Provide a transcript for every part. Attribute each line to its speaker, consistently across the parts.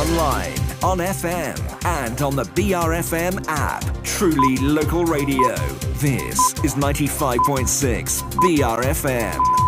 Speaker 1: online, on FM, and on the BRFM app. Truly local radio. This is 95.6 BRFM.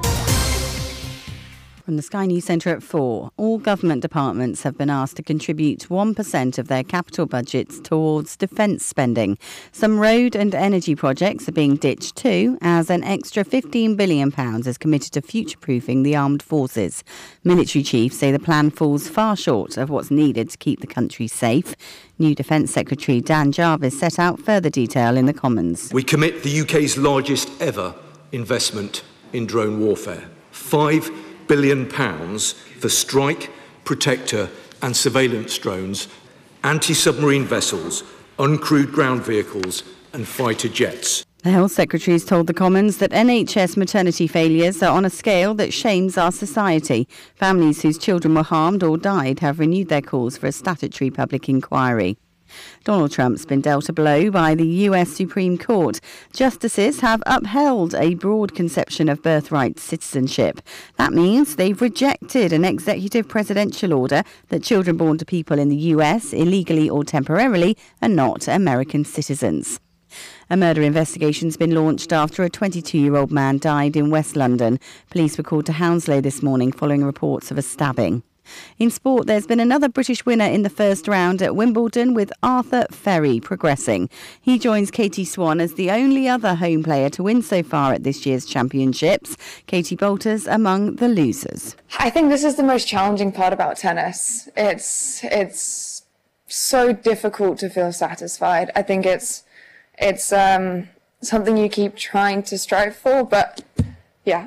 Speaker 2: From the Sky News Centre at 4, all government departments have been asked to contribute 1% of their capital budgets towards defence spending. Some road and energy projects are being ditched too, as an extra £15 billion is committed to future-proofing the armed forces. Military chiefs say the plan falls far short of what's needed to keep the country safe. New Defence Secretary Dan Jarvis set out further detail in the Commons.
Speaker 3: We commit the UK's largest ever investment in drone warfare. £5 billion for strike, protector and surveillance drones, anti-submarine vessels, uncrewed ground vehicles and fighter jets.
Speaker 2: The Health Secretary has told the Commons that NHS maternity failures are on a scale that shames our society. Families whose children were harmed or died have renewed their calls for a statutory public inquiry. Donald Trump's been dealt a blow by the US Supreme Court. Justices have upheld a broad conception of birthright citizenship. That means they've rejected an executive presidential order that children born to people in the US, illegally or temporarily, are not American citizens. A murder investigation's been launched after a 22-year-old man died in West London. Police were called to Hounslow this morning following reports of a stabbing. In sport, there's been another British winner in the first round at Wimbledon, with Arthur Ferry progressing. He joins Katie Swan as the only other home player to win so far at this year's championships. Katie Boulter's among the losers.
Speaker 4: I think this is the most challenging part about tennis. It's so difficult to feel satisfied. I think it's something you keep trying to strive for, but yeah,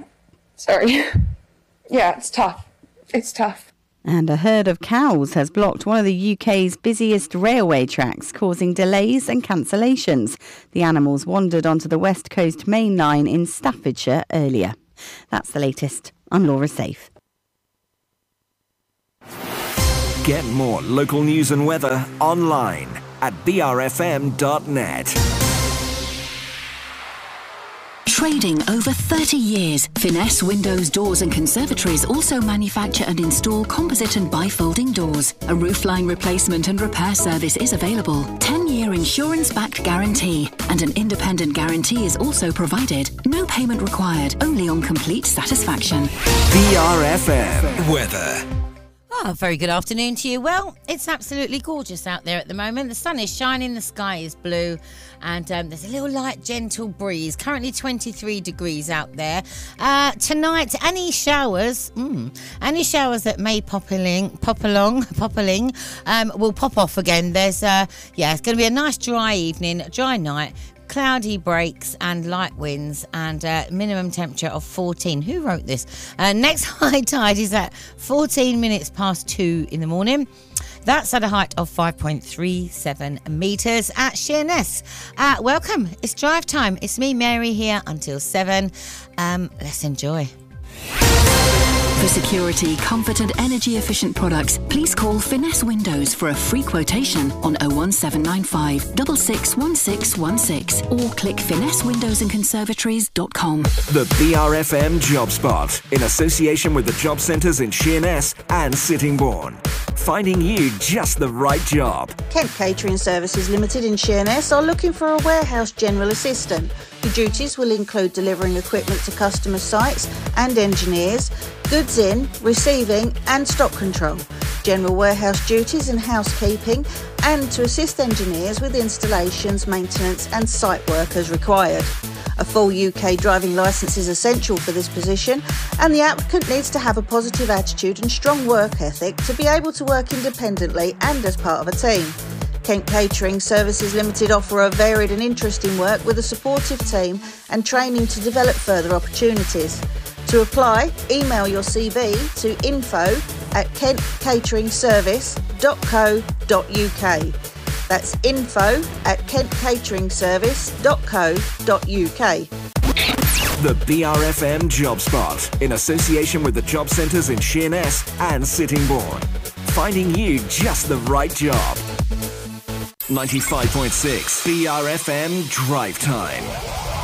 Speaker 4: it's tough. It's tough.
Speaker 2: And a herd of cows has blocked one of the UK's busiest railway tracks, causing delays and cancellations. The animals wandered onto the West Coast Main Line in Staffordshire earlier. That's the latest. I'm Laura Safe.
Speaker 1: Get more local news and weather online at brfm.net.
Speaker 5: Trading over 30 years, Finesse Windows, Doors and Conservatories also manufacture and install composite and bifolding doors. A roofline replacement and repair service is available. 10-year insurance-backed guarantee, and an independent guarantee is also provided. No payment required, only on complete satisfaction.
Speaker 1: BRFM weather.
Speaker 6: Oh, very good afternoon to you. Well, it's absolutely gorgeous out there at the moment. The sun is shining, the sky is blue, and there's a little light, gentle breeze. Currently 23 degrees out there. Tonight, any showers that may pop along, will pop off again. There's, it's going to be a nice dry evening, dry night. Cloudy breaks and light winds, and minimum temperature of 14. Who wrote this? Next high tide is at 14 minutes past 2 in the morning. That's at a height of 5.37 metres at Sheerness. Welcome. It's drive time. It's me, Mary, here until 7. Let's enjoy.
Speaker 5: For security, comfort and energy efficient products, please call Finesse Windows for a free quotation on 01795 661616 or click finessewindowsandconservatories.com.
Speaker 1: The BRFM Job Spot, in association with the job centres in Sheerness and Sittingbourne. Finding you just the right job.
Speaker 7: Kent Catering Services Limited in Sheerness are looking for a warehouse general assistant. Your duties will include delivering equipment to customer sites and engineers, goods in, receiving and stock control, general warehouse duties and housekeeping, and to assist engineers with installations, maintenance and site work as required. A full UK driving licence is essential for this position, and the applicant needs to have a positive attitude and strong work ethic to be able to work independently and as part of a team. Kent Catering Services Limited offer a varied and interesting work with a supportive team and training to develop further opportunities. To apply, email your CV to info@kentcateringservice.co.uk. That's info@kentcateringservice.co.uk.
Speaker 1: The BRFM Job Spot, in association with the job centres in Sheerness and Sittingbourne. Finding you just the right job. 95.6 BRFM Drive Time.